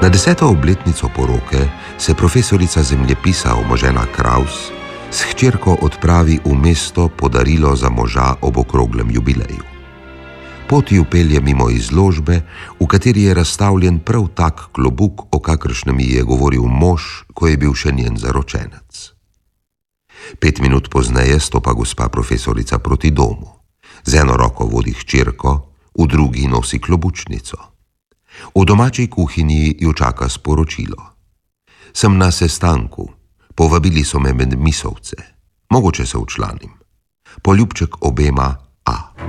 Na 10. obletnico poroke se profesorica zemljepisa Omožena Kraus s hčerko odpravi v mesto po darilo za moža ob okroglem jubileju. Pot ju pelje mimo izložbe, v kateri je razstavljen prav tak klobuk, o kakršnem ji je govoril mož, ko je bil še njen zaročenec. 5 minut pozneje stopa gospa profesorica proti domu. Z eno roko vodi hčerko, v drugi nosi klobučnico. V domači kuhinji ju čaka sporočilo. Sem na sestanku, povabili so me med misovce. Mogoče se včlanim. Poljubček obema A.